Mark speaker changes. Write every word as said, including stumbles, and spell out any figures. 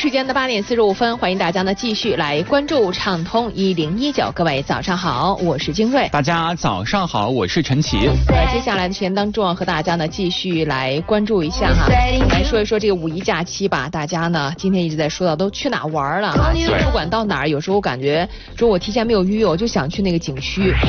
Speaker 1: 时间的八点四十五分，欢迎大家呢继续来关注畅通一零一九。各位早上好，我是金瑞。
Speaker 2: 大家早上好，我是陈奇。
Speaker 1: 在接下来的时间当中啊，和大家呢继续来关注一下哈，来说一说这个五一假期吧。大家呢今天一直在说到都去哪玩了哈，其实不管到哪儿，有时候我感觉说我提前没有预约，我就想去那个景区。